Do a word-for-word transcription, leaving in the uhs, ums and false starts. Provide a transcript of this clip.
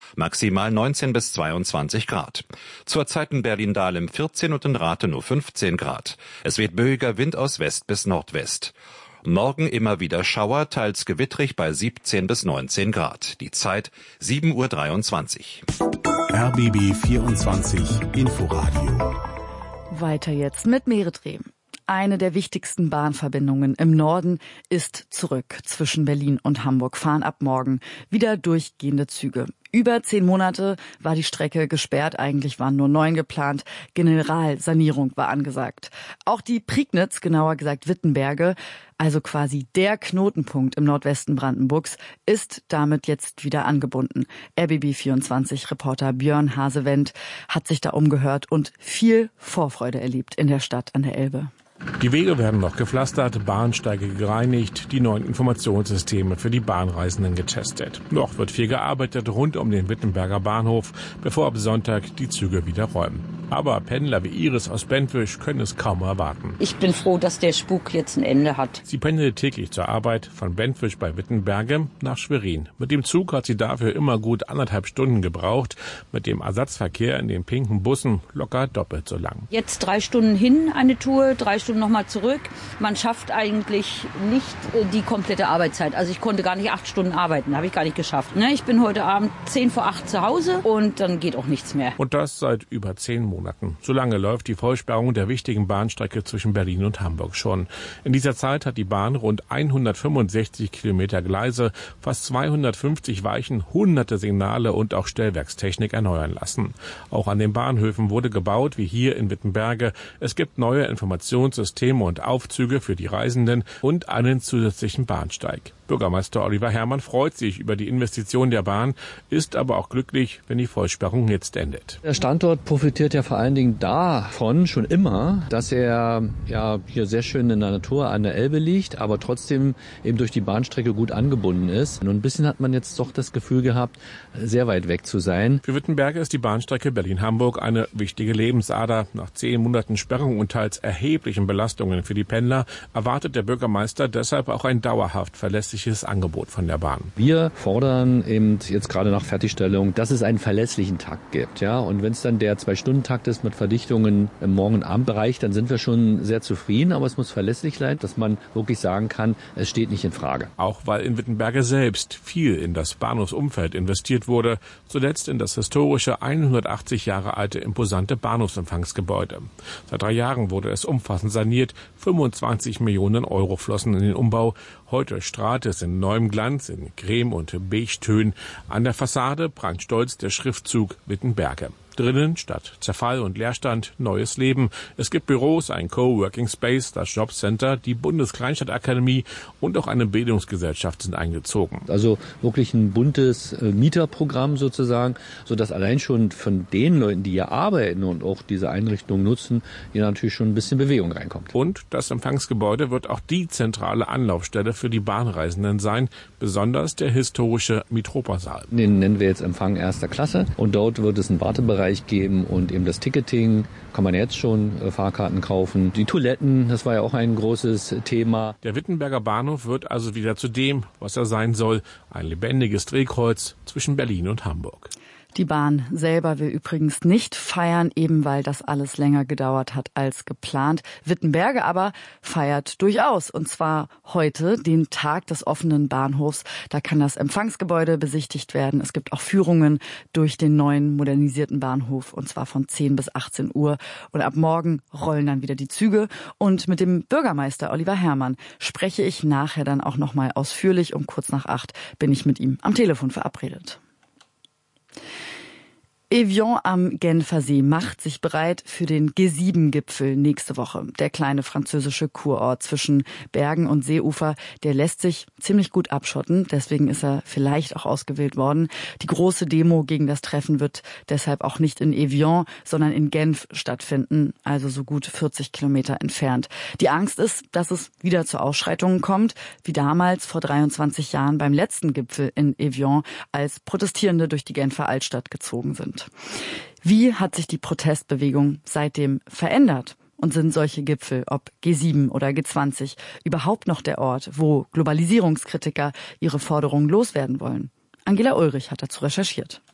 Maximal neunzehn bis zweiundzwanzig Grad. Zurzeit in Berlin-Dahlem vierzehn und in Rathenow fünfzehn Grad. Es weht böiger Wind aus West bis Nordwest. Morgen immer wieder Schauer, teils gewittrig bei siebzehn bis neunzehn Grad. Die Zeit sieben Uhr dreiundzwanzig. R B B vierundzwanzig Inforadio. Weiter jetzt mit Meretre. Eine der wichtigsten Bahnverbindungen im Norden ist zurück. Zwischen Berlin und Hamburg fahren ab morgen wieder durchgehende Züge. Über zehn Monate war die Strecke gesperrt, eigentlich waren nur neun geplant. Generalsanierung war angesagt. Auch die Prignitz, genauer gesagt Wittenberge, also quasi der Knotenpunkt im Nordwesten Brandenburgs, ist damit jetzt wieder angebunden. R B B vierundzwanzig Reporter Björn Hasewendt hat sich da umgehört und viel Vorfreude erlebt in der Stadt an der Elbe. Die Wege werden noch gepflastert, Bahnsteige gereinigt, die neuen Informationssysteme für die Bahnreisenden getestet. Noch wird viel gearbeitet rund um den Wittenberger Bahnhof, bevor ab Sonntag die Züge wieder räumen. Aber Pendler wie Iris aus Bentwisch können es kaum erwarten. Ich bin froh, dass der Spuk jetzt ein Ende hat. Sie pendelt täglich zur Arbeit von Bentwisch bei Wittenberge nach Schwerin. Mit dem Zug hat sie dafür immer gut anderthalb Stunden gebraucht. Mit dem Ersatzverkehr in den pinken Bussen locker doppelt so lang. Jetzt drei Stunden hin eine Tour, drei Stunden nochmal zurück. Man schafft eigentlich nicht die komplette Arbeitszeit. Also ich konnte gar nicht acht Stunden arbeiten, habe ich gar nicht geschafft. Ich bin heute Abend zehn vor acht zu Hause und dann geht auch nichts mehr. Und das seit über zehn Monaten. So lange läuft die Vollsperrung der wichtigen Bahnstrecke zwischen Berlin und Hamburg schon. In dieser Zeit hat die Bahn rund hundertfünfundsechzig Kilometer Gleise, fast zweihundertfünfzig Weichen, hunderte Signale und auch Stellwerkstechnik erneuern lassen. Auch an den Bahnhöfen wurde gebaut, wie hier in Wittenberge. Es gibt neue Informationssysteme und Aufzüge für die Reisenden und einen zusätzlichen Bahnsteig. Bürgermeister Oliver Herrmann freut sich über die Investition der Bahn, ist aber auch glücklich, wenn die Vollsperrung jetzt endet. Der Standort profitiert ja vor allen Dingen davon schon immer, dass er ja hier sehr schön in der Natur an der Elbe liegt, aber trotzdem eben durch die Bahnstrecke gut angebunden ist. Und ein bisschen hat man jetzt doch das Gefühl gehabt, sehr weit weg zu sein. Für Wittenberge ist die Bahnstrecke Berlin-Hamburg eine wichtige Lebensader. Nach zehn Monaten Sperrung und teils erheblichen Belastungen für die Pendler erwartet der Bürgermeister deshalb auch ein dauerhaft verlässliches Angebot von der Bahn. Wir fordern eben jetzt gerade nach Fertigstellung, dass es einen verlässlichen Takt gibt. Ja? Und wenn es dann der Zwei-Stunden-Takt ist mit Verdichtungen im Morgen- und Abendbereich, dann sind wir schon sehr zufrieden. Aber es muss verlässlich sein, dass man wirklich sagen kann, es steht nicht in Frage. Auch weil in Wittenberge selbst viel in das Bahnhofsumfeld investiert wurde, zuletzt in das historische hundertachtzig Jahre alte imposante Bahnhofsempfangsgebäude. Seit drei Jahren wurde es umfassend saniert, fünfundzwanzig Millionen Euro flossen in den Umbau. Heute strahlt es in neuem Glanz, in Creme- und Beige-Tönen. An der Fassade prangt stolz der Schriftzug Wittenberge. Drinnen, statt Zerfall und Leerstand, neues Leben. Es gibt Büros, ein Coworking Space, das Jobcenter, die Bundeskleinstadtakademie und auch eine Bildungsgesellschaft sind eingezogen. Also wirklich ein buntes äh, Mieterprogramm sozusagen, sodass allein schon von den Leuten, die hier arbeiten und auch diese Einrichtung nutzen, hier natürlich schon ein bisschen Bewegung reinkommt. Und das Empfangsgebäude wird auch die zentrale Anlaufstelle für die Bahnreisenden sein, besonders der historische Mitropa-Saal. Den nennen wir jetzt Empfang erster Klasse und dort wird es einen Wartebereich geben und eben das Ticketing, kann man jetzt schon äh, Fahrkarten kaufen. Die Toiletten, das war ja auch ein großes Thema. Der Wittenberger Bahnhof wird also wieder zu dem, was er sein soll, ein lebendiges Drehkreuz zwischen Berlin und Hamburg. Die Bahn selber will übrigens nicht feiern, eben weil das alles länger gedauert hat als geplant. Wittenberge aber feiert durchaus, und zwar heute, den Tag des offenen Bahnhofs. Da kann das Empfangsgebäude besichtigt werden. Es gibt auch Führungen durch den neuen modernisierten Bahnhof, und zwar von zehn bis achtzehn Uhr. Und ab morgen rollen dann wieder die Züge. Und mit dem Bürgermeister Oliver Herrmann spreche ich nachher dann auch nochmal ausführlich. Um kurz nach acht bin ich mit ihm am Telefon verabredet. Evian am Genfersee macht sich bereit für den G sieben Gipfel nächste Woche. Der kleine französische Kurort zwischen Bergen und Seeufer, der lässt sich ziemlich gut abschotten. Deswegen ist er vielleicht auch ausgewählt worden. Die große Demo gegen das Treffen wird deshalb auch nicht in Evian, sondern in Genf stattfinden, also so gut vierzig Kilometer entfernt. Die Angst ist, dass es wieder zu Ausschreitungen kommt, wie damals vor dreiundzwanzig Jahren beim letzten Gipfel in Evian, als Protestierende durch die Genfer Altstadt gezogen sind. Wie hat sich die Protestbewegung seitdem verändert? Und sind solche Gipfel, ob G sieben oder G zwanzig, überhaupt noch der Ort, wo Globalisierungskritiker ihre Forderungen loswerden wollen? Angela Ulrich hat dazu recherchiert.